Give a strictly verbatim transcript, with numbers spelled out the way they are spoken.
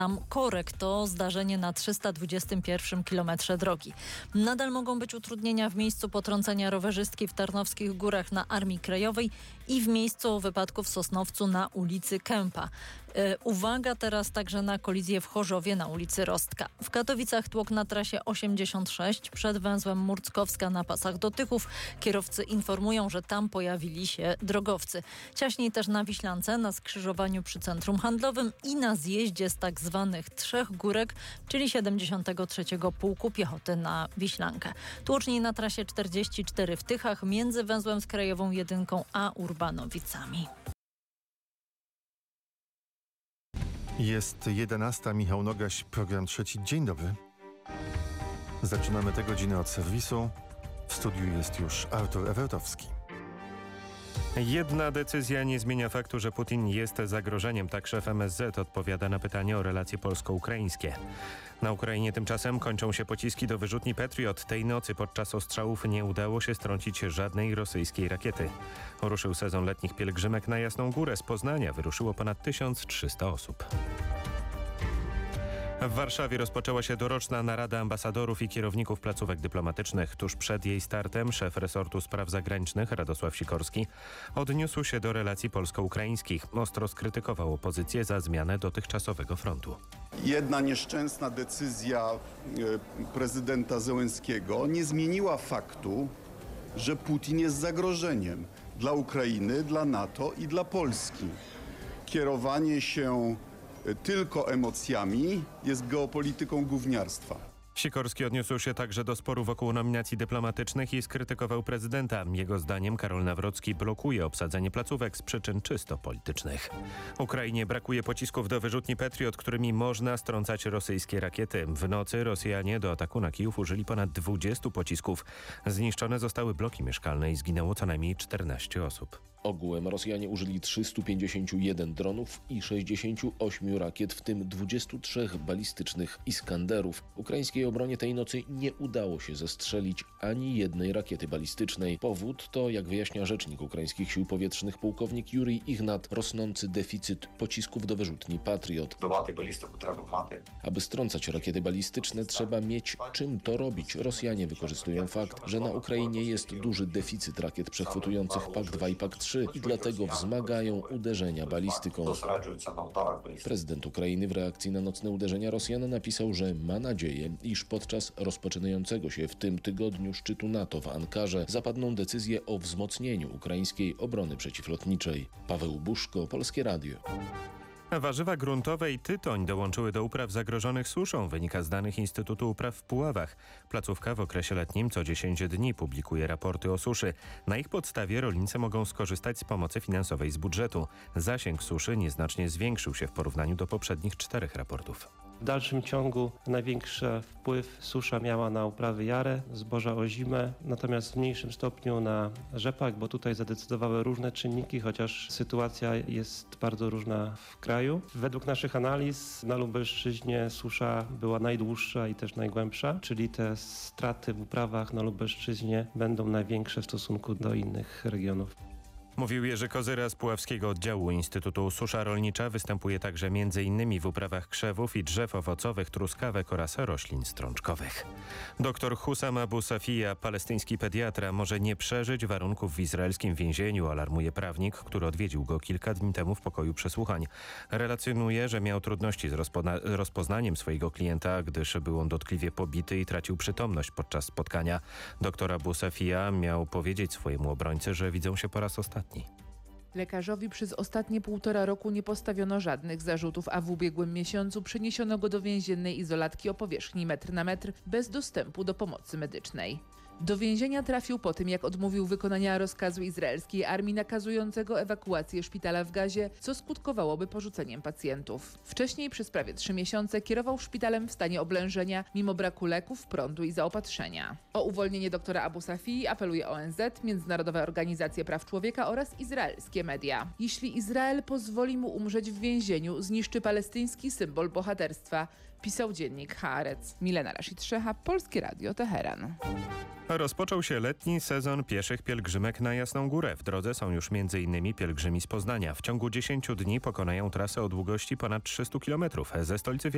Tam korek to zdarzenie na trzysta dwudziestym pierwszym kilometrze drogi. Nadal mogą być utrudnienia w miejscu potrącenia rowerzystki w Tarnowskich Górach na Armii Krajowej i w miejscu wypadku w Sosnowcu na ulicy Kępa. E, uwaga teraz także na kolizję w Chorzowie na ulicy Rostka. W Katowicach tłok na trasie osiemdziesiąt sześć przed węzłem Murckowska na pasach do Tychów. Kierowcy informują, że tam pojawili się drogowcy. Ciaśniej też na Wiślance, na skrzyżowaniu przy centrum handlowym i na zjeździe z tak zwanych Trzech Górek, czyli siedemdziesiątego trzeciego Pułku Piechoty na Wiślankę. Tłoczniej na trasie czterdzieści cztery w Tychach między węzłem z Krajową Jedynką a Urbanowicami. Jest jedenasta. Michał Nogaś, program trzeci. Dzień dobry. Zaczynamy tę godzinę od serwisu. W studiu jest już Artur Ewertowski. Jedna decyzja nie zmienia faktu, że Putin jest zagrożeniem. Tak szef M S Z odpowiada na pytanie o relacje polsko-ukraińskie. Na Ukrainie tymczasem kończą się pociski do wyrzutni Patriot. Tej nocy podczas ostrzałów nie udało się strącić żadnej rosyjskiej rakiety. Ruszył sezon letnich pielgrzymek na Jasną Górę. Z Poznania wyruszyło ponad tysiąc trzysta osób. W Warszawie rozpoczęła się doroczna narada ambasadorów i kierowników placówek dyplomatycznych. Tuż przed jej startem szef resortu spraw zagranicznych Radosław Sikorski odniósł się do relacji polsko-ukraińskich. Ostro skrytykował opozycję za zmianę dotychczasowego frontu. Jedna nieszczęsna decyzja prezydenta Zełenskiego nie zmieniła faktu, że Putin jest zagrożeniem dla Ukrainy, dla NATO i dla Polski. Kierowanie się tylko emocjami jest geopolityką gówniarstwa. Sikorski odniósł się także do sporu wokół nominacji dyplomatycznych i skrytykował prezydenta. Jego zdaniem Karol Nawrocki blokuje obsadzenie placówek z przyczyn czysto politycznych. Ukrainie brakuje pocisków do wyrzutni Patriot, którymi można strącać rosyjskie rakiety. W nocy Rosjanie do ataku na Kijów użyli ponad dwudziestu pocisków. Zniszczone zostały bloki mieszkalne i zginęło co najmniej czternaście osób. Ogółem Rosjanie użyli trzystu pięćdziesięciu jeden dronów i sześćdziesięciu ośmiu rakiet, w tym dwudziestu trzech balistycznych Iskanderów. Ukraińskiej obronie tej nocy nie udało się zestrzelić ani jednej rakiety balistycznej. Powód to, jak wyjaśnia rzecznik ukraińskich sił powietrznych pułkownik Jurij Ignat, rosnący deficyt pocisków do wyrzutni Patriot. Aby strącać rakiety balistyczne, trzeba mieć czym to robić. Rosjanie wykorzystują fakt, że na Ukrainie jest duży deficyt rakiet przechwytujących P A K dwa i P A K trzy i dlatego wzmagają uderzenia balistyką. Prezydent Ukrainy w reakcji na nocne uderzenia Rosjan napisał, że ma nadzieję, iż podczas rozpoczynającego się w tym tygodniu szczytu NATO w Ankarze zapadną decyzje o wzmocnieniu ukraińskiej obrony przeciwlotniczej. Paweł Buszko, Polskie Radio. Warzywa gruntowe i tytoń dołączyły do upraw zagrożonych suszą, wynika z danych Instytutu Upraw w Puławach. Placówka w okresie letnim co dziesięć dni publikuje raporty o suszy. Na ich podstawie rolnicy mogą skorzystać z pomocy finansowej z budżetu. Zasięg suszy nieznacznie zwiększył się w porównaniu do poprzednich czterech raportów. W dalszym ciągu największy wpływ susza miała na uprawy jare, zboża ozime, natomiast w mniejszym stopniu na rzepak, bo tutaj zadecydowały różne czynniki, chociaż sytuacja jest bardzo różna w kraju. Według naszych analiz na Lubelszczyźnie susza była najdłuższa i też najgłębsza, czyli te straty w uprawach na Lubelszczyźnie będą największe w stosunku do innych regionów. Mówił Jerzy Kozyra z Puławskiego Oddziału Instytutu Susza Rolnicza. Występuje także między innymi w uprawach krzewów i drzew owocowych, truskawek oraz roślin strączkowych. Doktor Hussam Abu Safia, palestyński pediatra, może nie przeżyć warunków w izraelskim więzieniu, alarmuje prawnik, który odwiedził go kilka dni temu w pokoju przesłuchań. Relacjonuje, że miał trudności z rozpozna- rozpoznaniem swojego klienta, gdyż był on dotkliwie pobity i tracił przytomność podczas spotkania. Doktor Abu Safia miał powiedzieć swojemu obrońcy, że widzą się po raz ostatni. Lekarzowi przez ostatnie półtora roku nie postawiono żadnych zarzutów, a w ubiegłym miesiącu przeniesiono go do więziennej izolatki o powierzchni metr na metr bez dostępu do pomocy medycznej. Do więzienia trafił po tym, jak odmówił wykonania rozkazu izraelskiej armii nakazującego ewakuację szpitala w Gazie, co skutkowałoby porzuceniem pacjentów. Wcześniej przez prawie trzy miesiące kierował szpitalem w stanie oblężenia, mimo braku leków, prądu i zaopatrzenia. O uwolnienie doktora Abu Safii apeluje O N Z, Międzynarodowe Organizacje Praw Człowieka oraz izraelskie media. Jeśli Izrael pozwoli mu umrzeć w więzieniu, zniszczy palestyński symbol bohaterstwa, pisał dziennik Haaretz. Milena Rashid-Szecha, Polskie Radio, Teheran. Rozpoczął się letni sezon pieszych pielgrzymek na Jasną Górę. W drodze są już między innymi pielgrzymi z Poznania. W ciągu dziesięciu dni pokonają trasę o długości ponad trzystu kilometrów ze stolicy